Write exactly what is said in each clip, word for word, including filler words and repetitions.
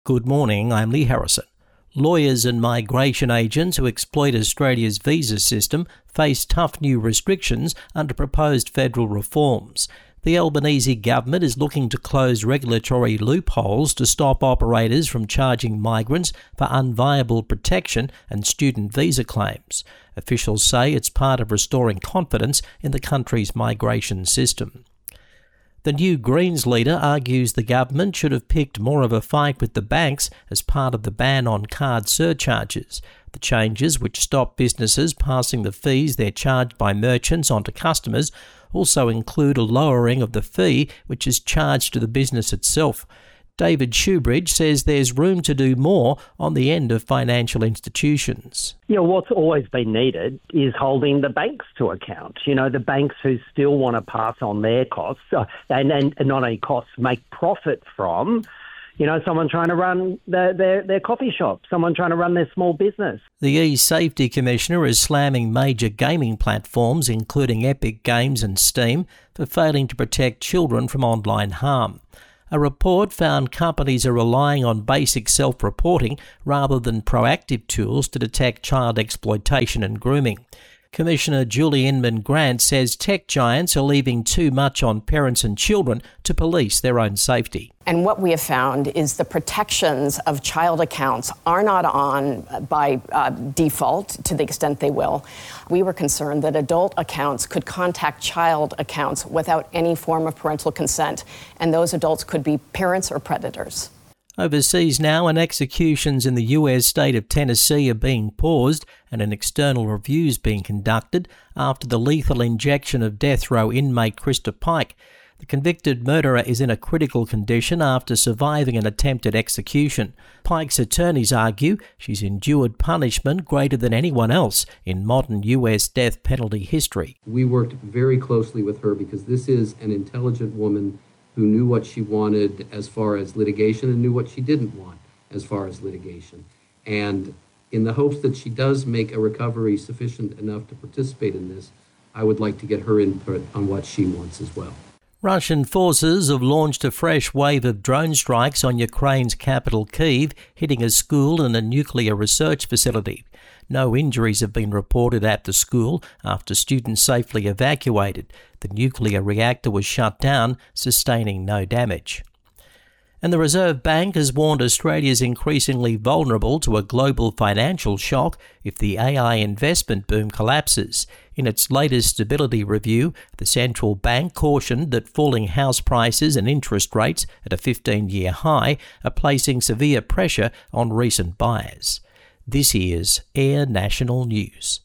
Good morning, I'm Lee Harrison. Lawyers and migration agents who exploit Australia's visa system face tough new restrictions under proposed federal reforms. The Albanese government is looking to close regulatory loopholes to stop operators from charging migrants for unviable protection and student visa claims. Officials say it's part of restoring confidence in the country's migration system. The new Greens leader argues the government should have picked more of a fight with the banks as part of the ban on card surcharges. The changes, which stop businesses passing the fees they're charged by merchants onto customers, also include a lowering of the fee which is charged to the business itself. David Shoebridge says there's room to do more on the end of financial institutions. Yeah, what's always been needed is holding the banks to account. You know, the banks who still want to pass on their costs, uh, and, and, and not only costs, make profit from, you know, someone trying to run their, their, their coffee shop, someone trying to run their small business. The E-Safety Commissioner is slamming major gaming platforms, including Epic Games and Steam, for failing to protect children from online harm. A report found companies are relying on basic self-reporting rather than proactive tools to detect child exploitation and grooming. Commissioner Julie Inman-Grant says tech giants are leaving too much on parents and children to police their own safety. And what we have found is the protections of child accounts are not on by uh, default to the extent they will. We were concerned that adult accounts could contact child accounts without any form of parental consent, and those adults could be parents or predators. Overseas now, and executions in the U S state of Tennessee are being paused and an external review is being conducted after the lethal injection of death row inmate Krista Pike. The convicted murderer is in a critical condition after surviving an attempted execution. Pike's attorneys argue she's endured punishment greater than anyone else in modern U S death penalty history. We worked very closely with her because this is an intelligent woman who knew what she wanted as far as litigation and knew what she didn't want as far as litigation. And in the hopes that she does make a recovery sufficient enough to participate in this, I would like to get her input on what she wants as well. Russian forces have launched a fresh wave of drone strikes on Ukraine's capital Kyiv, hitting a school and a nuclear research facility. No injuries have been reported at the school after students safely evacuated. The nuclear reactor was shut down, sustaining no damage. And the Reserve Bank has warned Australia's increasingly vulnerable to a global financial shock if the A I investment boom collapses. In its latest stability review, the central bank cautioned that falling house prices and interest rates at a fifteen-year high are placing severe pressure on recent buyers. This is Air National News.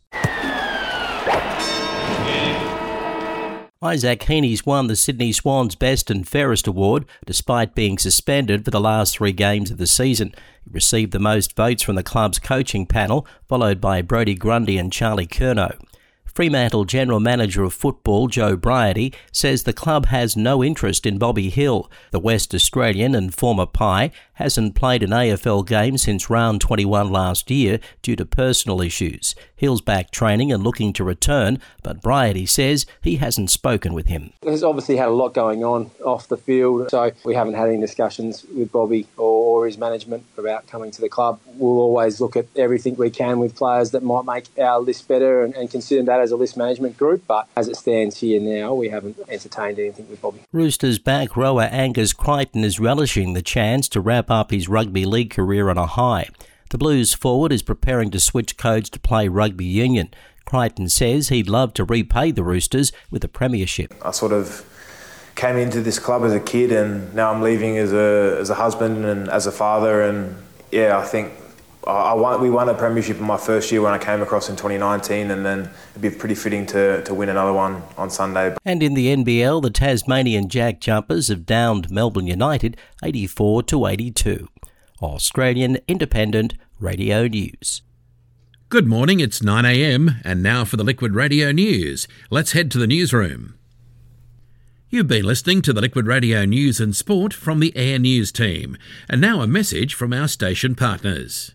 Isaac Heaney's won the Sydney Swans Best and Fairest Award despite being suspended for the last three games of the season. He received the most votes from the club's coaching panel, followed by Brodie Grundy and Charlie Curnow. Fremantle General Manager of Football, Joe Briety, says the club has no interest in Bobby Hill. The West Australian and former Pie hasn't played an A F L game since round twenty-one last year due to personal issues. Hill's back training and looking to return, but Briety says he hasn't spoken with him. He's obviously had a lot going on off the field, so we haven't had any discussions with Bobby or, or his management about coming to the club. We'll always look at everything we can with players that might make our list better and, and consider that as a list management group, but as it stands here now, we haven't entertained anything with Bobby. Roosters back rower Angus Crichton is relishing the chance to wrap up his rugby league career on a high. The Blues forward is preparing to switch codes to play rugby union. Crichton says he'd love to repay the Roosters with a premiership. I sort of came into this club as a kid and now I'm leaving as a as a husband and as a father, and yeah, I think I won, we won a premiership in my first year when I came across in twenty nineteen, and then it'd be pretty fitting to, to win another one on Sunday. And in the N B L, the Tasmanian Jack Jumpers have downed Melbourne United eighty-four to eighty-two. Australian Independent Radio News. Good morning, it's nine a m and now for the Liquid Radio News. Let's head to the newsroom. You've been listening to the Liquid Radio News and Sport from the Air News team. And now a message from our station partners.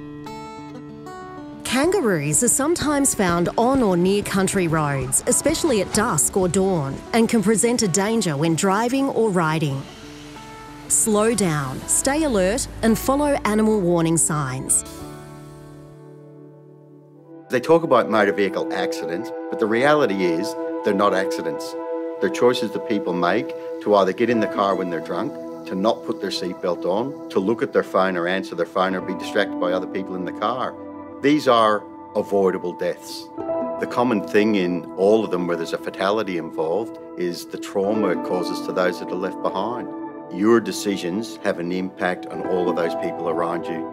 Kangaroos are sometimes found on or near country roads, especially at dusk or dawn, and can present a danger when driving or riding. Slow down, stay alert and follow animal warning signs. They talk about motor vehicle accidents, but the reality is they're not accidents. They're choices that people make to either get in the car when they're drunk, to not put their seatbelt on, to look at their phone or answer their phone or be distracted by other people in the car. These are avoidable deaths. The common thing in all of them where there's a fatality involved is the trauma it causes to those that are left behind. Your decisions have an impact on all of those people around you.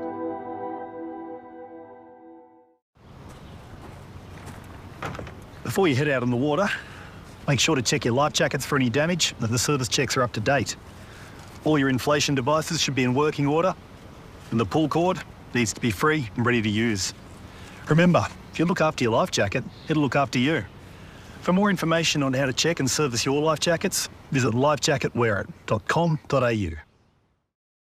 Before you head out on the water, make sure to check your life jackets for any damage and that the service checks are up to date. All your inflation devices should be in working order, and the pull cord needs to be free and ready to use. Remember, if you look after your life jacket, it'll look after you. For more information on how to check and service your life jackets, visit life jacket wear it dot com dot a u.